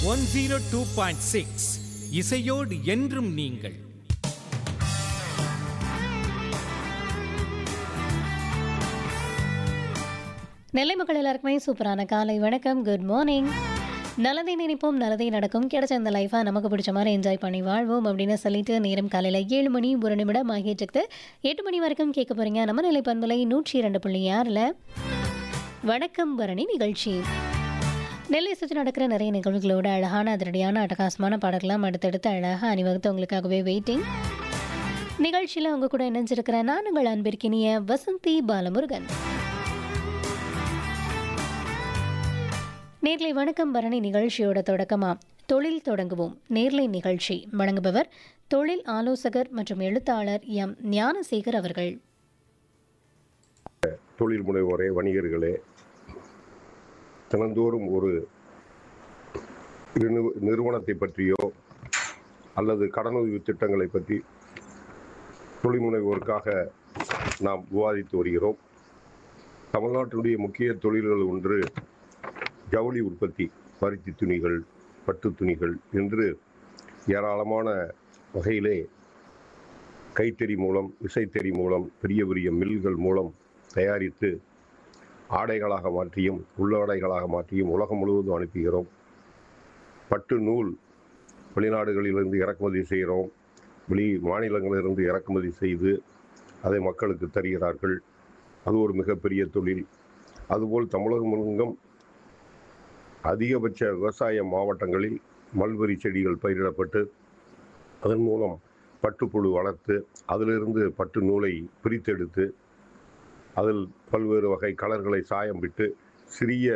102.6 இசையோடு என்றும் நீங்கள். நெல்லை மக்கள் எல்லாருக்குமே சூப்பரான காலை வணக்கம். Good morning. நல்லதை நினைப்போம், நல்லதே நடக்கும். கிடைச்ச இந்த லைஃபை நமக்கு பிடிச்ச மாதிரி என்ஜாய் பண்ணி வாழ்வோம் அப்படின்னு சொல்லிட்டு நேரம் காலையில் 7 மணி 1 நிமிடம் ஆகிட்டு 8 மணி வரைக்கும் கேட்க போறீங்க நம்ம நிலை பண்பலை 102.6 வணக்கம் பரணி நிகழ்ச்சி. நெல்லை சுற்றி நடக்கிற நிறைய நிகழ்வுகளோட அழகான அதிரடியான அட்டகாசமான பாடல்கள்லாம் அடுத்தடுத்து அழகாக அணிவகுத்து உங்களுக்காகவே வெயிட்டிங். நிகழ்ச்சியில் உங்க கூட இணைஞ்சிருக்கிறேன் நான் உங்கள் அன்பிற்கினிய வசந்தி பாலமுருகன். நேர்லை வணக்கம் பரணி நிகழ்ச்சியோட தொடக்கமா தொழில் தொடங்குவோம் நேர்லை நிகழ்ச்சி வழங்குபவர் தொழில் ஆலோசகர் மற்றும் எழுத்தாளர் எம் ஞானசேகர் அவர்கள். தொழில் முனைவோரே, வணிகர்களே, தினந்தோறும் ஒரு நிறுவனத்தை பற்றியோ அல்லது கடனுதவி திட்டங்களை பற்றி தொழில் முனைவோருக்காக நாம் விவாதித்து வருகிறோம். தமிழ்நாட்டினுடைய முக்கிய தொழில்கள் ஒன்று ஜவுளி உற்பத்தி, பருத்தி துணிகள், பட்டு துணிகள் என்று ஏராளமான வகையிலே கைத்தறி மூலம், விசைத்தறி மூலம், பெரிய பெரிய மில்கள் மூலம் தயாரித்து ஆடைகளாக மாற்றியும் உள்ளாடைகளாக மாற்றியும் உலகம் முழுவதும் அனுப்புகிறோம். பட்டு நூல் வெளிநாடுகளிலிருந்து இறக்குமதி செய்கிறோம். வெளி மாநிலங்களிலிருந்து இறக்குமதி செய்து அதை மக்களுக்கு தருகிறார்கள். அது ஒரு மிகப்பெரிய தொழில். அதுபோல் தமிழகம் எங்கும் அதிகபட்ச விவசாய மாவட்டங்களில் மல்பெரி செடிகள் பயிரிடப்பட்டு அதன் மூலம் பட்டுப்புழு வளர்த்து அதிலிருந்து பட்டு நூலை பிரித்தெடுத்து அதில் பல்வேறு வகை கலர்களை சாயம் விட்டு சிறிய